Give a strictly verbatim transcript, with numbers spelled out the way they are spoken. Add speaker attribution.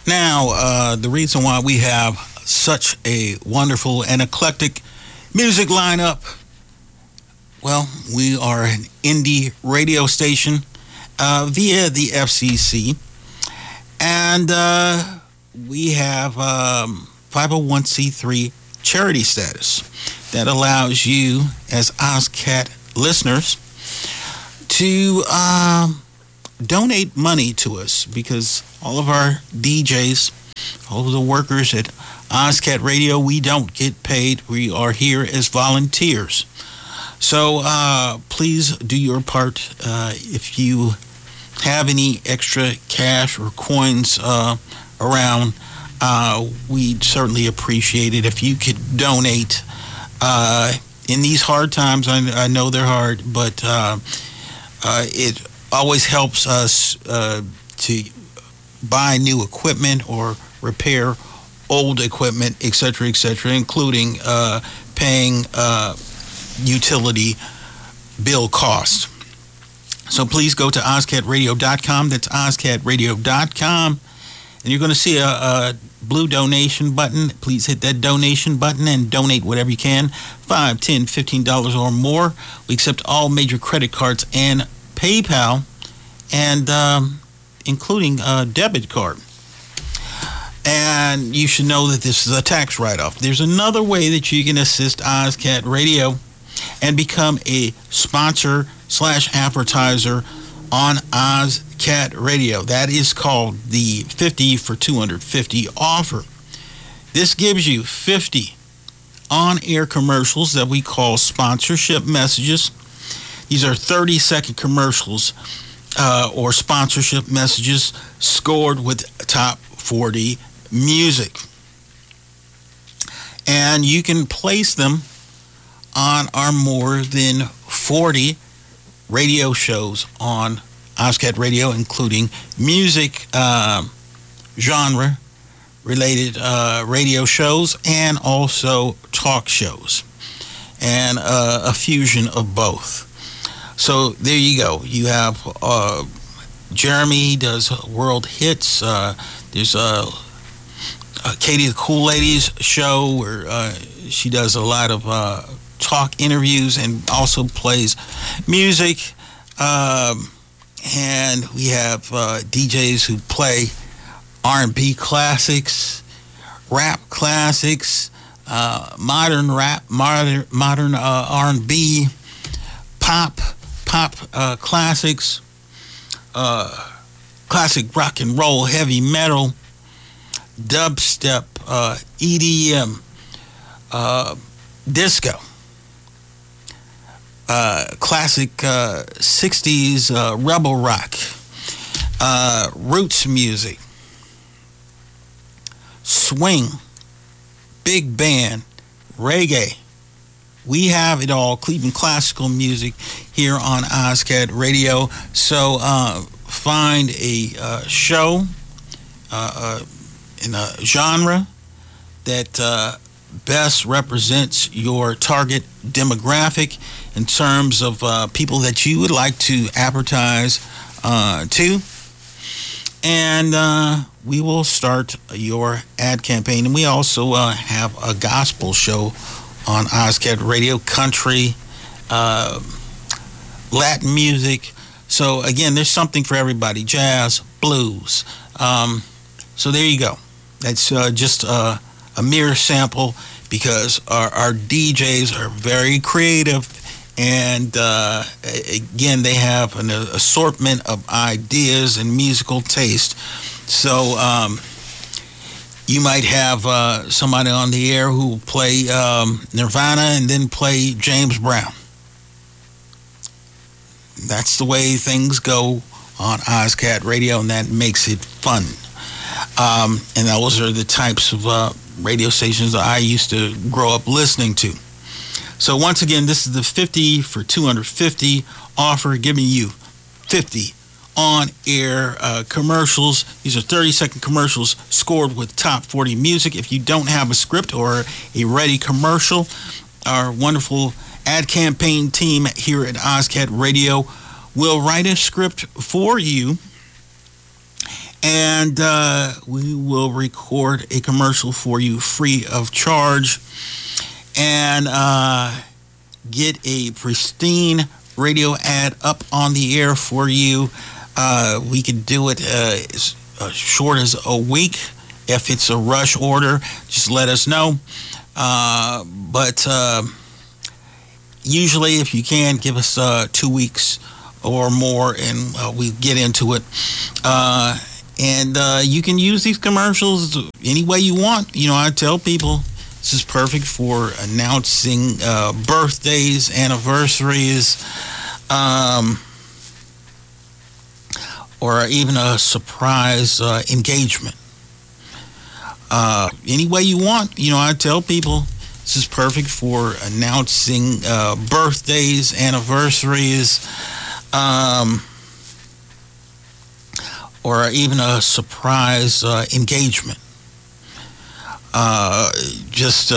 Speaker 1: Now, uh, the reason why we have such a wonderful and eclectic music lineup, well, we are an indie radio station uh, via the F C C, and uh, we have um, five oh one c three charity status that allows you, as OzCat listeners, to um, donate money to us, because all of our D Js, all of the workers at OzCat Radio, we don't get paid. We are here as volunteers. So uh, please do your part. Uh, if you have any extra cash or coins uh, around, uh, we'd certainly appreciate it if you could donate. Uh, in these hard times, I, I know they're hard, but uh, uh, it always helps us uh, to buy new equipment or repair old equipment, et cetera, et cetera, including uh, paying uh, utility bill costs. So please go to oz cat radio dot com. That's oz cat radio dot com. And you're going to see a, a blue donation button. Please hit that donation button and donate whatever you can. five, ten, fifteen dollars or more. We accept all major credit cards and PayPal, and um, including a debit card. And you should know that this is a tax write-off. There's another way that you can assist OzCat Radio and become a sponsor slash advertiser on OzCat Radio. That is called the fifty for two hundred fifty offer. This gives you fifty on-air commercials that we call sponsorship messages. These are thirty-second commercials uh, or sponsorship messages scored with top forty music. And you can place them on our more than forty radio shows on OzCat Radio, including music uh, genre related uh, radio shows and also talk shows, and uh, a fusion of both. So there you go. You have uh, Jeremy does world hits. Uh, there's a uh, Katie the Cool Ladies show where uh, she does a lot of uh, talk interviews and also plays music. Um, and we have uh, D Js who play R and B classics, rap classics, uh, modern rap, modern modern uh, R and B, pop, pop uh, classics, uh, classic rock and roll, heavy metal, dubstep, uh, E D M, uh, disco, uh, classic uh, sixties uh, rebel rock, uh, roots music, swing, big band, reggae. We have it all. Cleveland classical music here on OzCat Radio. So uh, find a uh, show uh, uh, in a genre that uh, best represents your target demographic in terms of uh, people that you would like to advertise uh, to. And uh, we will start your ad campaign. And we also uh, have a gospel show on OzCat Radio, country, uh, Latin music. So again, there's something for everybody. Jazz, blues. Um, so there you go. That's uh, just uh, a mere sample, because our, our D Js are very creative, and uh, again, they have an assortment of ideas and musical taste. So um, you might have uh, somebody on the air who will play um, Nirvana and then play James Brown. That's the way things go on OzCat Radio, and that makes it fun. Um, and those are the types of uh, radio stations that I used to grow up listening to. So once again, this is the fifty for two hundred fifty offer, giving you fifty on-air uh, commercials. These are thirty-second commercials scored with top forty music. If you don't have a script or a ready commercial, our wonderful ad campaign team here at OzCat Radio will write a script for you, and uh, we will record a commercial for you free of charge, and uh, get a pristine radio ad up on the air for you. Uh, we could do it uh, as uh, short as a week. If it's a rush order, just let us know. Uh, but uh, usually, if you can, give us uh, two weeks or more, and uh, we get into it. Uh, and uh, you can use these commercials any way you want. You know, I tell people this is perfect for announcing uh, birthdays, anniversaries, um, or even a surprise uh, engagement. Uh, any way you want. You know, I tell people this is perfect for announcing uh, birthdays, anniversaries, um, or even a surprise uh, engagement. Uh, just uh,